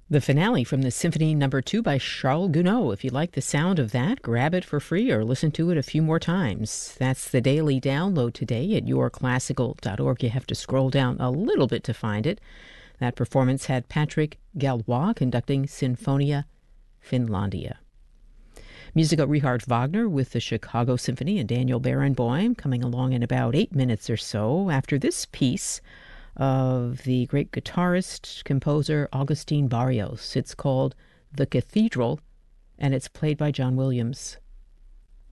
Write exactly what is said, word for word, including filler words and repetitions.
The finale from the Symphony Number Two by Charles Gounod. If you like the sound of that, grab it for free or listen to it a few more times. That's the daily download today at your classical dot org. You have to scroll down a little bit to find it. That performance had Patrick Gallois conducting Sinfonia Finlandia. Music of Richard Wagner with the Chicago Symphony and Daniel Barenboim coming along in about eight minutes or so after this piece of the great guitarist, composer Agustin Barrios. It's called The Cathedral, and it's played by John Williams.